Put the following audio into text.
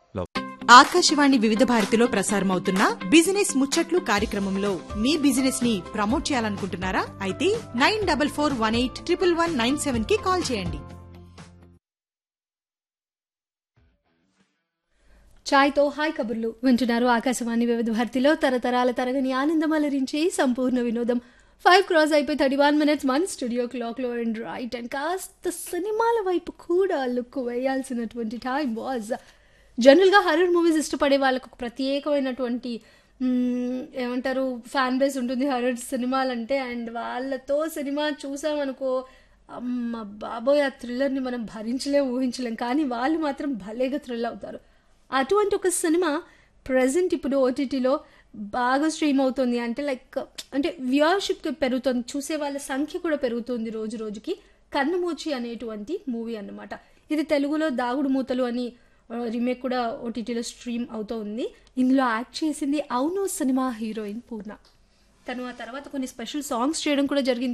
ఆకాశవాణి వివిధ భారతిలో ప్రసారమవుతున్న బిజినెస్ ముచ్చట్లు కార్యక్రమంలో మీ బిజినెస్ ని ప్రమోట్ చేయాలనుకుంటున్నారా? అయితే 9441811197 కి కాల్ చేయండి. చాయ్తో హాయ్ కబుర్లు వింటున్నారు ఆకాశవాణి వివిధ భారతిలో. తరతరాల తరగని ఆనందం అలరించే సంపూర్ణ వినోదం. 5 క్రాస్ అయిపోయి 31 minutes మన స్టూడియో క్లాక్లో అండ్ రైట్ అండ్ కాస్త సినిమాల వైపు కూడా లుక్ వేయాల్సినటువంటి టైం వాజ్. జనరల్గా హర్రర్ మూవీస్ ఇష్టపడే వాళ్ళకు ఒక ప్రత్యేకమైనటువంటి ఏమంటారు ఫ్యాన్ బేస్ ఉంటుంది హర్రర్ సినిమాలంటే. అండ్ వాళ్ళతో సినిమా చూసామనుకో, అమ్మ బాబోయ్ ఆ థ్రిల్లర్ని మనం భరించలేం, ఊహించలేం. కానీ వాళ్ళు మాత్రం భలేగా థ్రిల్ అవుతారు. అటువంటి ఒక సినిమా ప్రజెంట్ ఇప్పుడు ఓటీటీలో బాగా స్ట్రీమ్ అవుతుంది. అంటే వ్యూవర్షిప్ పెరుగుతుంది, చూసే వాళ్ళ సంఖ్య కూడా పెరుగుతుంది రోజు రోజుకి. కన్నుమూచి అనేటువంటి మూవీ అన్నమాట. ఇది తెలుగులో దాగుడు మూతలు అని రీమేక్ కూడా ఓటీటీలో స్ట్రీమ్ అవుతూ ఉంది. ఇందులో యాక్ట్ చేసింది అవును సినిమా హీరోయిన్ పూర్ణ. తను ఆ తర్వాత కొన్ని స్పెషల్ సాంగ్స్ చేయడం కూడా జరిగింది.